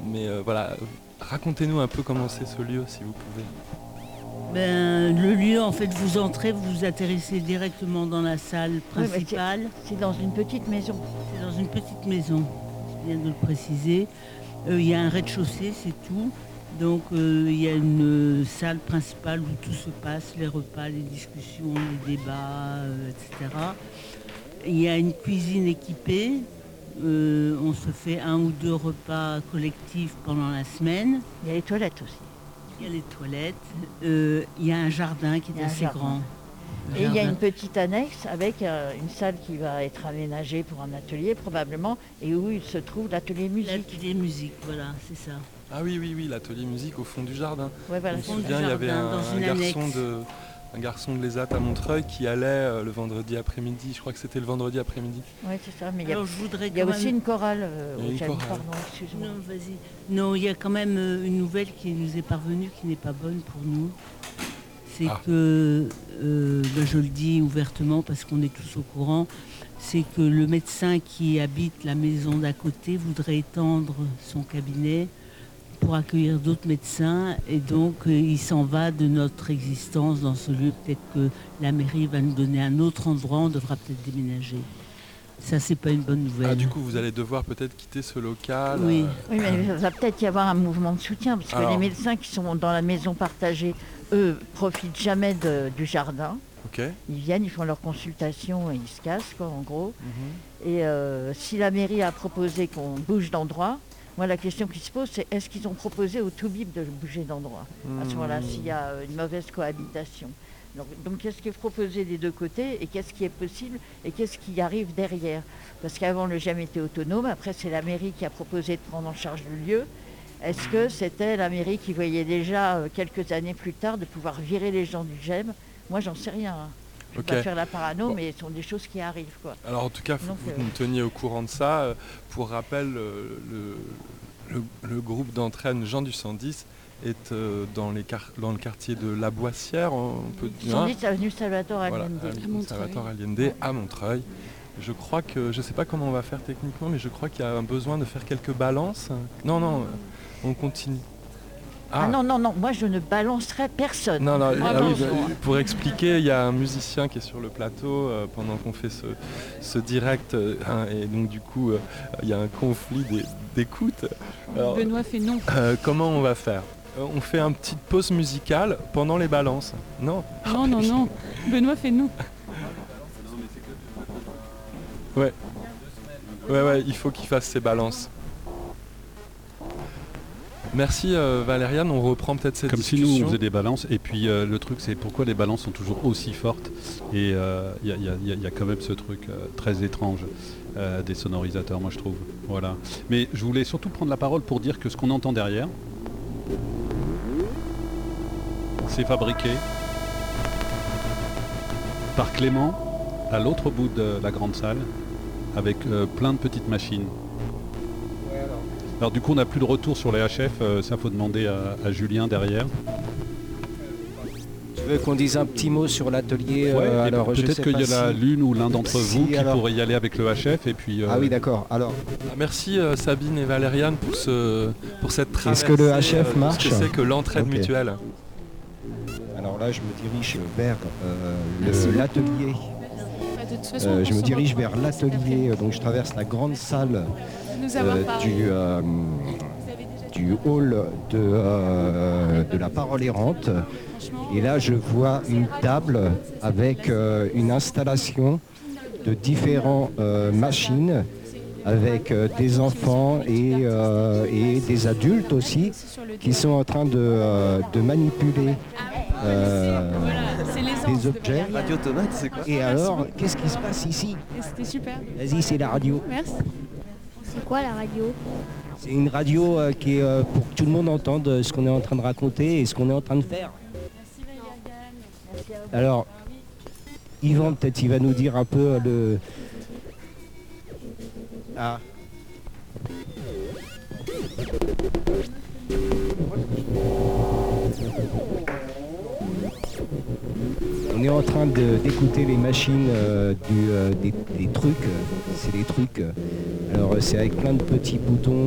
mais voilà, racontez-nous un peu comment c'est ce lieu, si vous pouvez. Le lieu, en fait, vous entrez, vous atterrissez directement dans la salle principale. C'est dans une petite maison. C'est dans une petite maison, je viens de le préciser. Il y a un rez-de-chaussée, c'est tout. Donc il y a une salle principale où tout se passe, les repas, les discussions, les débats, etc. Il y a une cuisine équipée. On se fait 1 ou 2 repas collectifs pendant la semaine. Il y a les toilettes aussi. Il y a les toilettes. Il y a un jardin qui est assez grand. Et il y a une petite annexe avec une salle qui va être aménagée pour un atelier probablement, et où il se trouve l'atelier musique. L'atelier musique, voilà, c'est ça. Ah oui, l'atelier musique au fond du jardin. Ouais, voilà, je me souviens, il y avait un garçon de l'ESAT à Montreuil qui allait le vendredi après-midi. Je crois que c'était le vendredi après-midi. Oui, c'est ça. Mais il y a aussi une chorale. Pardon, excuse-moi. Non, vas-y. Non, il y a quand même une nouvelle qui nous est parvenue qui n'est pas bonne pour nous. C'est que, je le dis ouvertement parce qu'on est tous au courant, c'est que le médecin qui habite la maison d'à côté voudrait étendre son cabinet pour accueillir d'autres médecins, et donc il s'en va de notre existence dans ce lieu. Peut-être que la mairie va nous donner un autre endroit, on devra peut-être déménager. Ça, c'est pas une bonne nouvelle. Ah, du coup, vous allez devoir peut-être quitter ce local. Oui, mais il va peut-être y avoir un mouvement de soutien, parce que les médecins qui sont dans la maison partagée, eux, profitent jamais du jardin. Okay. Ils viennent, ils font leur consultation et ils se cassent, quoi, en gros. Et si la mairie a proposé qu'on bouge d'endroit, moi, la question qui se pose, c'est est-ce qu'ils ont proposé au Toubib de bouger d'endroit à ce moment-là, s'il y a une mauvaise cohabitation. Donc qu'est-ce qui est proposé des deux côtés et qu'est-ce qui est possible et qu'est-ce qui arrive derrière? Parce qu'avant, le GEM était autonome, après c'est la mairie qui a proposé de prendre en charge le lieu. Est-ce que c'était la mairie qui voyait déjà quelques années plus tard de pouvoir virer les gens du GEM? Moi, j'en sais rien. Je ne vais pas faire la parano, mais ce sont des choses qui arrivent, quoi. Alors en tout cas, il faut que vous nous teniez au courant de ça. Pour rappel, le groupe d'entraîne Jean du 110 est dans le quartier de La Boissière, on peut dire. 110 avenue Salvatore Allende. Voilà, Salvatore Allende à Montreuil. Je crois que, je ne sais pas comment on va faire techniquement, mais je crois qu'il y a un besoin de faire quelques balances. Non, on continue. Ah non, moi je ne balancerai personne. Non, pour expliquer, il y a un musicien qui est sur le plateau pendant qu'on fait ce direct, et donc du coup il y a un conflit d'écoute. Alors, Benoît fait non. Comment on va faire? On fait une petite pause musicale pendant les balances. Non. Non. Benoît fait non. Ouais, il faut qu'il fasse ses balances. Merci Valériane, on reprend peut-être cette discussion. Comme si nous on faisait des balances, et puis le truc c'est pourquoi les balances sont toujours aussi fortes, et il y a quand même ce truc très étrange des sonorisateurs, moi je trouve. Voilà. Mais je voulais surtout prendre la parole pour dire que ce qu'on entend derrière, c'est fabriqué par Clément à l'autre bout de la grande salle, avec plein de petites machines. Alors du coup on n'a plus de retour sur les HF, ça faut demander à Julien derrière. Tu veux qu'on dise un petit mot sur l'atelier? Alors peut-être qu'il y a l'une ou l'un d'entre vous qui pourrait y aller avec le HF et puis. Ah oui d'accord. Alors. Merci Sabine et Valériane pour cette traversée. Est-ce que le HF marche? Ce que c'est que l'entraide mutuelle. Alors là je me dirige vers l'atelier. Je me dirige vers l'atelier, donc je traverse la grande salle du hall de la parole errante. Et là, je vois une table avec une installation de différentes machines avec des enfants et des adultes aussi qui sont en train de manipuler des objets. Radio Tomate, c'est quoi? Et alors, qu'est-ce qui se passe ici? C'était super. Vas-y, c'est la radio. Merci. C'est quoi la radio? C'est une radio qui est pour que tout le monde entende ce qu'on est en train de raconter et ce qu'on est en train de faire. Merci Valériane. Alors, Yvan, peut-être il va nous dire un peu le... Ah. On est en train d'écouter les machines des trucs. C'est des trucs. Alors c'est avec plein de petits boutons